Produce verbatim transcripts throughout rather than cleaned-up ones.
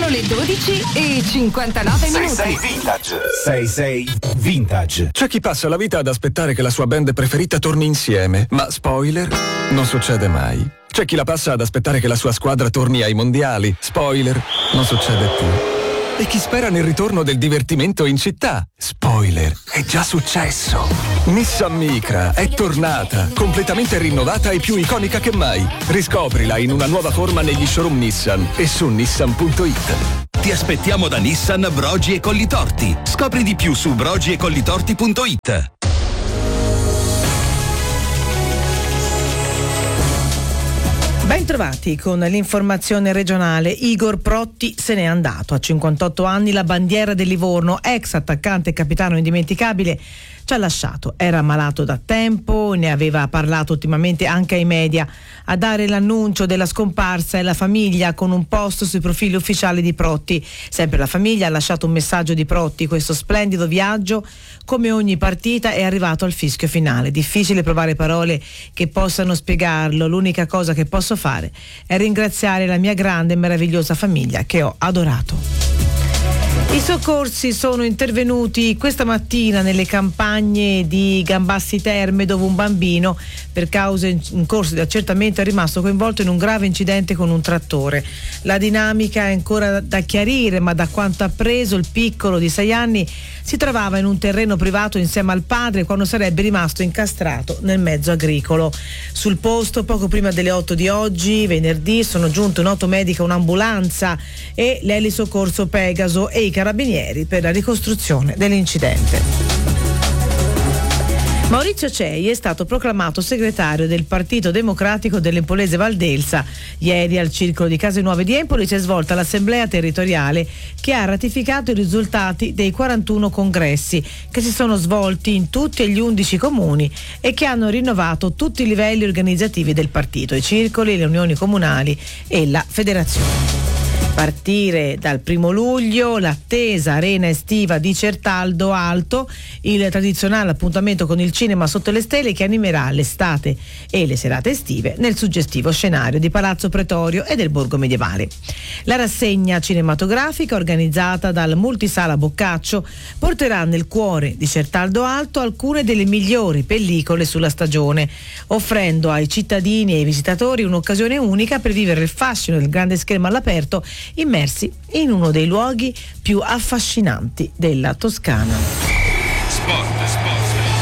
Sono le dodici e cinquantanove minuti. sei sei Vintage. sei sei Vintage. C'è chi passa la vita ad aspettare che la sua band preferita torni insieme, ma spoiler, non succede mai. C'è chi la passa ad aspettare che la sua squadra torni ai mondiali, spoiler, non succede più. E chi spera nel ritorno del divertimento in città, spoiler, è già successo. Nissan Micra è tornata, completamente rinnovata e più iconica che mai. Riscoprila in una nuova forma negli showroom Nissan e su nissan punto it. Ti aspettiamo da Nissan Brogi e Collitorti. Scopri di più su brogi e collitorti punto it. Ben trovati con l'informazione regionale. Igor Protti se n'è andato. A cinquantotto anni la bandiera del Livorno, ex attaccante e capitano indimenticabile, ci ha lasciato. Era malato da tempo, ne aveva parlato ultimamente anche ai media. A dare l'annuncio della scomparsa è la famiglia, con un post sui profili ufficiali di Protti. Sempre la famiglia ha lasciato un messaggio di Protti: questo splendido viaggio, come ogni partita, è arrivato al fischio finale. Difficile trovare parole che possano spiegarlo. L'unica cosa che posso fare è ringraziare la mia grande e meravigliosa famiglia che ho adorato. I soccorsi sono intervenuti questa mattina nelle campagne di Gambassi Terme, dove un bambino, per cause in corso di accertamento, è rimasto coinvolto in un grave incidente con un trattore. La dinamica è ancora da chiarire, ma da quanto appreso il piccolo di sei anni si trovava in un terreno privato insieme al padre quando sarebbe rimasto incastrato nel mezzo agricolo. Sul posto, poco prima delle otto di oggi, venerdì, sono giunte un'automedica, un'ambulanza e l'elisoccorso Pegaso e i carabinieri per la ricostruzione dell'incidente. Maurizio Cei è stato proclamato segretario del Partito Democratico dell'Empolese Valdelsa. Ieri al Circolo di Case Nuove di Empoli si è svolta l'assemblea territoriale che ha ratificato i risultati dei quarantuno congressi che si sono svolti in tutti gli undici comuni e che hanno rinnovato tutti i livelli organizzativi del partito, i circoli, le unioni comunali e la federazione. Partire dal primo luglio l'attesa arena estiva di Certaldo Alto, il tradizionale appuntamento con il cinema sotto le stelle che animerà l'estate e le serate estive nel suggestivo scenario di Palazzo Pretorio e del Borgo Medievale. La rassegna cinematografica, organizzata dal Multisala Boccaccio, porterà nel cuore di Certaldo Alto alcune delle migliori pellicole sulla stagione, offrendo ai cittadini e ai visitatori un'occasione unica per vivere il fascino del grande schermo all'aperto, immersi in uno dei luoghi più affascinanti della Toscana. Sport, sport.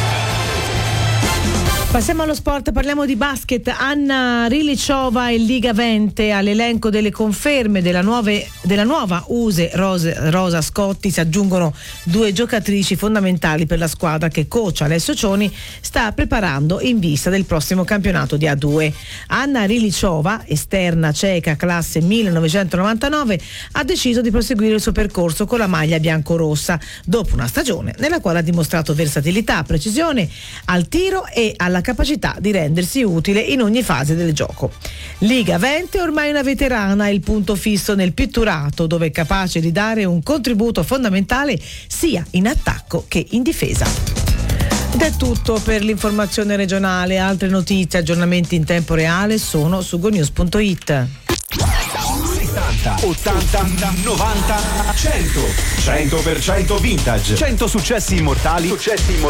Passiamo allo sport, parliamo di basket. Anna Rilicova e Liga Vente all'elenco delle conferme della, nuove, della nuova U S E Rosa, Rosa Scotti. Si aggiungono due giocatrici fondamentali per la squadra che coach Alessio Cioni sta preparando in vista del prossimo campionato di A due. Anna Rilicova, esterna ceca classe millenovecentonovantanove, ha deciso di proseguire il suo percorso con la maglia biancorossa dopo una stagione nella quale ha dimostrato versatilità, precisione al tiro e alla capacità di rendersi utile in ogni fase del gioco. Liga Vente è ormai una veterana, il punto fisso nel pitturato, dove è capace di dare un contributo fondamentale sia in attacco che in difesa. Ed è tutto per l'informazione regionale. Altre notizie, aggiornamenti in tempo reale sono su gonews punto it. settanta, ottanta, novanta, cento. cento per cento vintage. cento successi immortali. Successi immortali